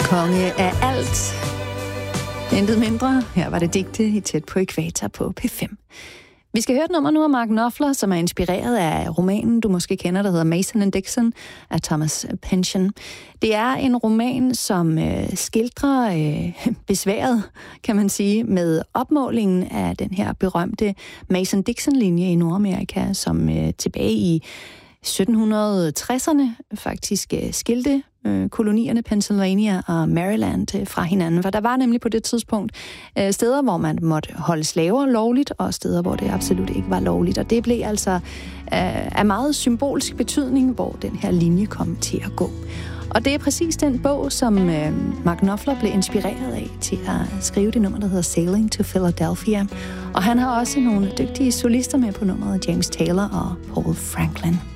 Konge af alt. Intet mindre. Her var det digte i Tæt på Ækvator på P5. Vi skal høre et nummer nu af Mark Knopfler, som er inspireret af romanen, du måske kender, der hedder Mason and Dixon af Thomas Pynchon. Det er en roman, som skildrer besværet, kan man sige, med opmålingen af den her berømte Mason-Dixon-linje i Nordamerika, som tilbage i 1760'erne faktisk skilte kolonierne Pennsylvania og Maryland fra hinanden. For der var nemlig på det tidspunkt steder, hvor man måtte holde slaver lovligt, og steder, hvor det absolut ikke var lovligt. Og det blev altså af meget symbolsk betydning, hvor den her linje kom til at gå. Og det er præcis den bog, som Mark Knopfler blev inspireret af til at skrive det nummer, der hedder Sailing to Philadelphia. Og han har også nogle dygtige solister med på nummeret, James Taylor og Paul Franklin.